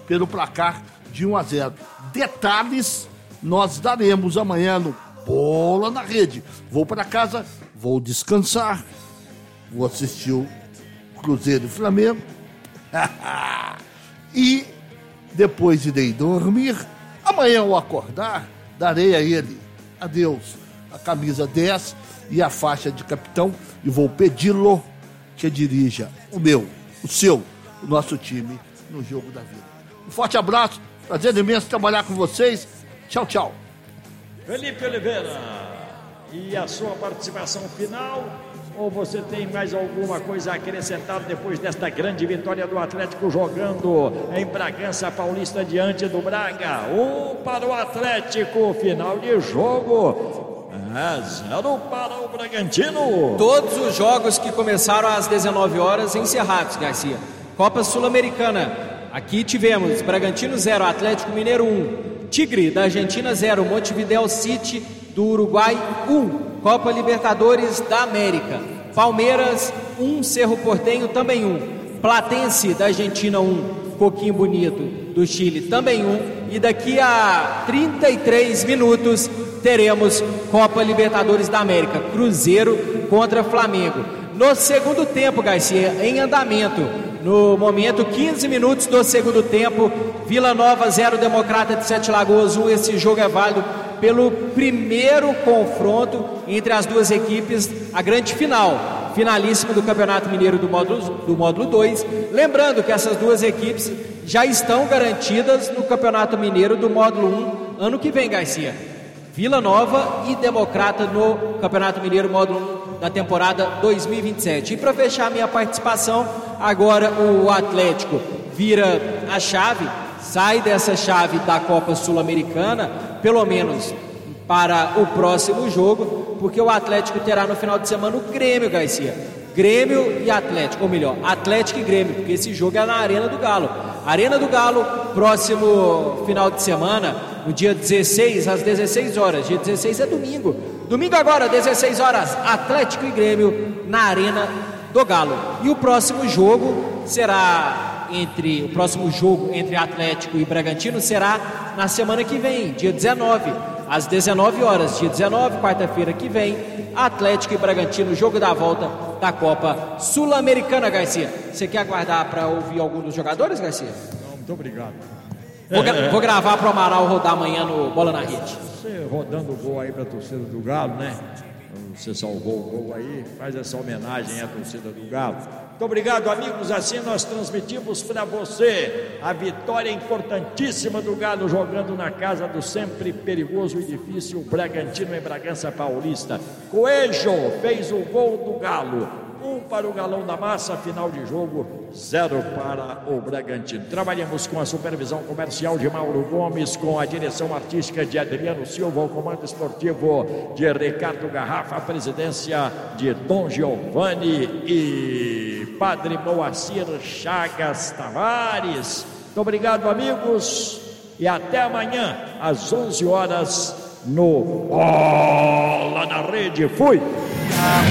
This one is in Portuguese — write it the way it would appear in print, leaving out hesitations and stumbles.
pelo placar de 1-0. Detalhes nós daremos amanhã no Bola na Rede. Vou para casa, vou descansar, vou assistir o Cruzeiro e Flamengo e depois irei dormir. Amanhã ao acordar, darei a ele, adeus, a camisa 10 e a faixa de capitão e vou pedi-lo que dirija o meu, o seu, o nosso time no jogo da vida. Um forte abraço, prazer imenso trabalhar com vocês. Tchau, tchau. Felipe Oliveira, e a sua participação final? Ou você tem mais alguma coisa a acrescentar depois desta grande vitória do Atlético jogando em Bragança Paulista diante do Braga? 1 para o Atlético, final de jogo. 0 para o Bragantino. Todos os jogos que começaram às 19 horas encerrados, Garcia. Copa Sul-Americana, aqui tivemos Bragantino 0, Atlético Mineiro 1. Tigre da Argentina 0, Montevideo City do Uruguai 1, Copa Libertadores da América, Palmeiras 1, Cerro Porteño também 1, Platense da Argentina 1, Coquinho Bonito do Chile também 1, e daqui a 33 minutos teremos Copa Libertadores da América, Cruzeiro contra Flamengo. No segundo tempo, Garcia, em andamento, no momento 15 minutos do segundo tempo, Vila Nova 0, Democrata de Sete Lagoas 1. Esse jogo é válido pelo primeiro confronto entre as duas equipes, a grande final, finalíssima do Campeonato Mineiro do módulo 2. Lembrando que essas duas equipes já estão garantidas no Campeonato Mineiro do módulo 1 ano que vem, Garcia. Vila Nova e Democrata no Campeonato Mineiro módulo 1 da temporada 2027. E para fechar minha participação, agora o Atlético vira a chave, sai dessa chave da Copa Sul-Americana, pelo menos para o próximo jogo, porque o Atlético terá no final de semana o Grêmio, Garcia. Grêmio e Atlético, ou melhor, Atlético e Grêmio, porque esse jogo é na Arena do Galo. Arena do Galo, próximo final de semana, no dia 16, às 16 horas. Dia 16 é domingo. Domingo agora, 16 horas, Atlético e Grêmio na Arena do Galo. E o próximo jogo entre Atlético e Bragantino será na semana que vem, dia 19, às 19 horas. Dia 19, quarta-feira que vem, Atlético e Bragantino, jogo da volta da Copa Sul-Americana, Garcia. Você quer aguardar para ouvir algum dos jogadores, Garcia? Não, muito obrigado. Vou gravar para o Amaral rodar amanhã no Bola na Rede. Você rodando o gol aí para a torcida do Galo, né? Você salvou o gol aí, faz essa homenagem à torcida do Galo. Muito obrigado, amigos. Assim nós transmitimos para você a vitória importantíssima do Galo jogando na casa do sempre perigoso e difícil Bragantino em Bragança Paulista. Coelho fez o gol do Galo. 1 para o Galão da Massa, final de jogo, 0 para o Bragantino. Trabalhamos com a supervisão comercial de Mauro Gomes, com a direção artística de Adriano Silva, o comando esportivo de Ricardo Garrafa, a presidência de Dom Giovanni e Padre Moacir Chagas Tavares. Muito obrigado, amigos, e até amanhã, às 11 horas, no Bola na Rede. Fui!